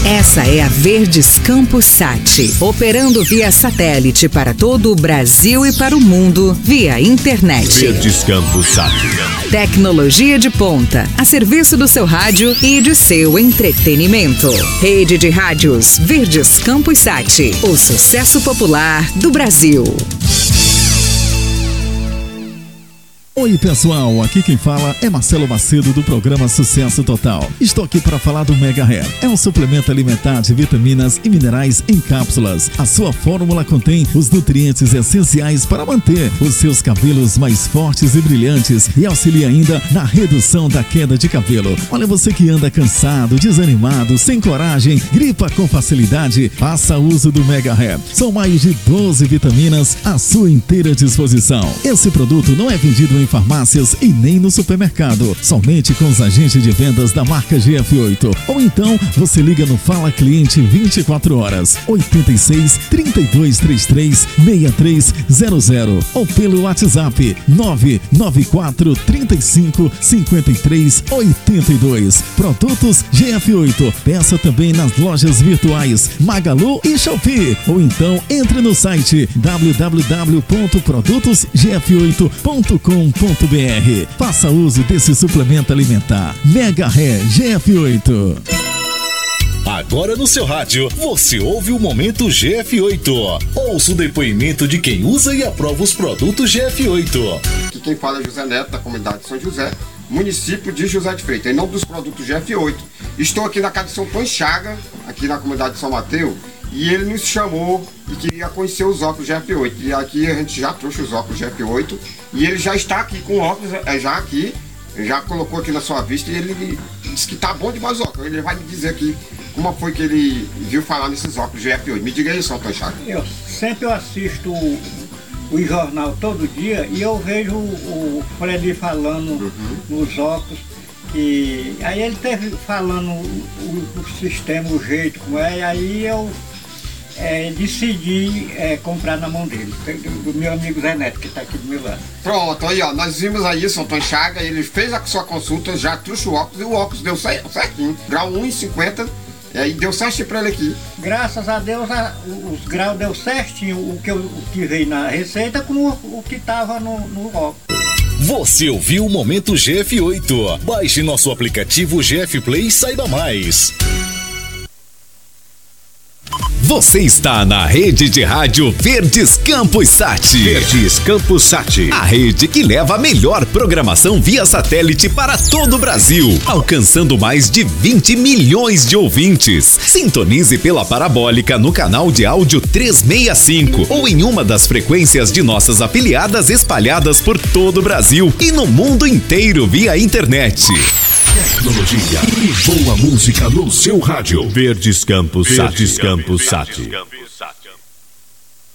Essa é a Verdes Campos Sat, operando via satélite para todo o Brasil e para o mundo via internet. Verdes Campos Sat. Tecnologia de ponta, a serviço do seu rádio e de seu entretenimento. Rede de rádios Verdes Campos Sat, o sucesso popular do Brasil. Oi pessoal, aqui quem fala é Marcelo Macedo do programa Sucesso Total. Estou aqui para falar do Mega Hair. É um suplemento alimentar de vitaminas e minerais em cápsulas. A sua fórmula contém os nutrientes essenciais para manter os seus cabelos mais fortes e brilhantes e auxilia ainda na redução da queda de cabelo. Olha, você que anda cansado, desanimado, sem coragem, gripa com facilidade, faça uso do Mega Hair. São mais de 12 vitaminas à sua inteira disposição. Esse produto não é vendido em farmácias e nem no supermercado, somente com os agentes de vendas da marca GF8. Ou então você liga no Fala Cliente 24 horas 86 3233 6300 ou pelo WhatsApp 994 35 53 82. Produtos GF8. Peça também nas lojas virtuais Magalu e Shopee. Ou então entre no site www.produtosgf8.com.br. Faça uso desse suplemento alimentar Mega Hair GF8. Agora no seu rádio, você ouve o Momento GF8. Ouça o depoimento de quem usa e aprova os produtos GF8. Aqui quem fala é José Neto, da comunidade de São José, município de José de Freitas, em nome dos produtos GF8. Estou aqui na casa de São Antônio Chaga, aqui na comunidade de São Mateus, e ele nos chamou e queria conhecer os óculos GF8. E aqui a gente já trouxe os óculos GF8 e ele já está aqui com óculos, já colocou aqui na sua vista, e ele disse que tá bom demais o óculos. Ele vai me dizer aqui como foi que ele viu falar nesses óculos GF8. Me diga aí, São Antônio Chaga. Eu sempre assisto o jornal todo dia e eu vejo o Fred falando nos óculos. E aí ele teve falando o sistema, o jeito como é, e aí eu decidi comprar na mão dele, do meu amigo Zé Neto, que está aqui do meu lado. Pronto, aí ó, nós vimos aí, São Antônio Chaga, ele fez a sua consulta, já trouxe o óculos, e o óculos deu certinho, grau 1,50, e deu certinho para ele aqui. Graças a Deus, os graus deu certinho, o que veio na receita com o que estava no óculos. Você ouviu o Momento GF8. Baixe nosso aplicativo GF Play e saiba mais. Você está na rede de rádio Verdes Campos Sat. Verdes Campos Sat. A rede que leva a melhor programação via satélite para todo o Brasil, alcançando mais de 20 milhões de ouvintes. Sintonize pela parabólica no canal de áudio 365 ou em uma das frequências de nossas afiliadas espalhadas por todo o Brasil e no mundo inteiro via internet. Tecnologia e boa música no seu rádio. Verdes Campos Sat. Verdes Campos Sat.